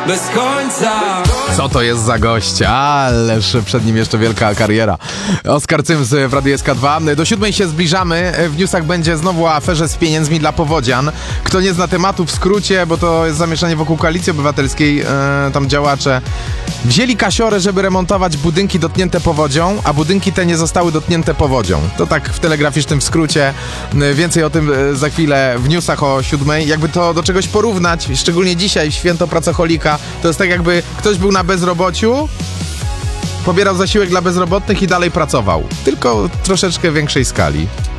bez końca. Co to jest za gość? Ależ przed nim jeszcze wielka kariera. Oskar Cyms w Radiu SK2. Do 7 się zbliżamy. W newsach będzie znowu o aferze z pieniędzmi dla powodzian. Kto nie zna tematu, w skrócie, bo to jest zamieszanie wokół Koalicji Obywatelskiej, tam działacze wzięli kasiorę, żeby remontować budynki dotknięte powodzią, a budynki te nie zostały dotknięte powodzią. To tak w telegraficznym skrócie. Więcej o tym za chwilę w newsach o 7. Jakby to do czegoś porównać, szczególnie dzisiaj, święto pracocholika, to jest tak jakby ktoś był na bezrobociu, pobierał zasiłek dla bezrobotnych i dalej pracował. Tylko w troszeczkę większej skali.